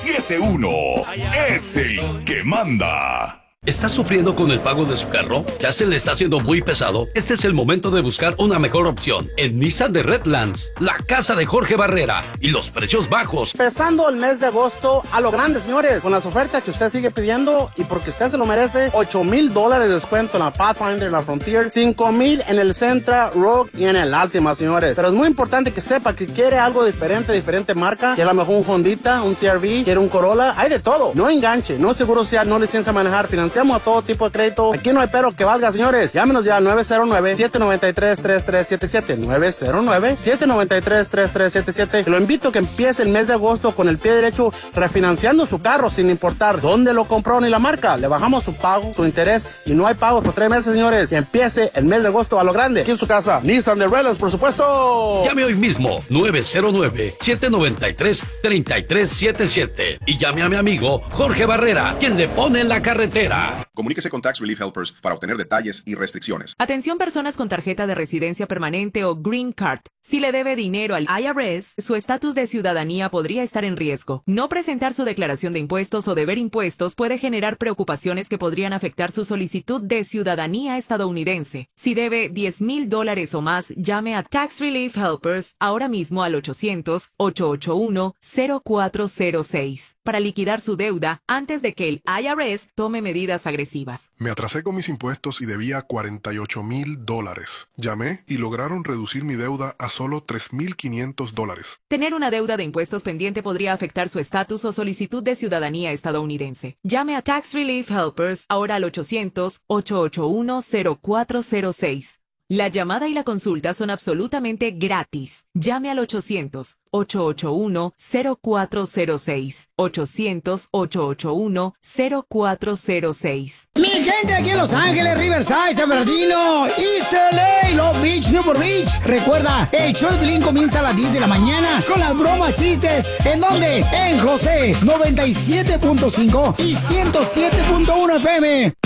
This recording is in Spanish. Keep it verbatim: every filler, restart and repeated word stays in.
siete uno es el que manda. ¿Está sufriendo con el pago de su carro? ¿Ya se le está haciendo muy pesado? Este es el momento de buscar una mejor opción en Nissan de Redlands, la casa de Jorge Barrera y los precios bajos. Empezando el mes de agosto a lo grande, señores, con las ofertas que usted sigue pidiendo y porque usted se lo merece, ocho mil dólares de descuento en la Pathfinder, en la Frontier, cinco mil en el Sentra, Rogue y en el Altima, señores. Pero es muy importante que sepa que quiere algo diferente, diferente marca, que a lo mejor un Hondita, un C R V, quiere un Corolla, hay de todo. No enganche, no seguro sea, no licencia a manejar, financiamiento a todo tipo de crédito. Aquí no hay pero que valga, señores. Llámenos ya al nueve cero nueve, siete nueve tres, tres tres siete siete. nueve cero nueve, siete nueve tres, tres tres siete siete. Lo invito a que empiece el mes de agosto con el pie derecho refinanciando su carro sin importar dónde lo compró ni la marca. Le bajamos su pago, su interés y no hay pagos por tres meses, señores. Y empiece el mes de agosto a lo grande. Aquí en su casa. Nissan de Redlands, por supuesto. Llame hoy mismo nueve cero nueve, siete nueve tres, tres tres siete siete y llame a mi amigo Jorge Barrera, quien le pone en la carretera. Comuníquese con Tax Relief Helpers para obtener detalles y restricciones. Atención personas con tarjeta de residencia permanente o Green Card. Si le debe dinero al I R S, su estatus de ciudadanía podría estar en riesgo. No presentar su declaración de impuestos o deber impuestos puede generar preocupaciones que podrían afectar su solicitud de ciudadanía estadounidense. Si debe diez mil dólares o más, llame a Tax Relief Helpers ahora mismo al ochocientos, ocho ocho uno, cero cuatro cero seis para liquidar su deuda antes de que el I R S tome medidas agresivas. Me atrasé con mis impuestos y debía cuarenta y ocho mil dólares. Llamé y lograron reducir mi deuda a solo tres mil quinientos dólares. Tener una deuda de impuestos pendiente podría afectar su estatus o solicitud de ciudadanía estadounidense. Llame a Tax Relief Helpers ahora al ochocientos, ocho ocho uno, cero cuatro cero seis. La llamada y la consulta son absolutamente gratis. Llame al ochocientos, ocho ocho uno, cero cuatro cero seis. ochocientos, ocho ocho uno, cero cuatro cero seis. Mi gente aquí en Los Ángeles, Riverside, San Bernardino, East L A, Long Beach, Newport Beach. Recuerda, el show de Piolín comienza a las diez de la mañana con las bromas, chistes. ¿En dónde? En José, noventa y siete punto cinco y ciento siete punto uno F M.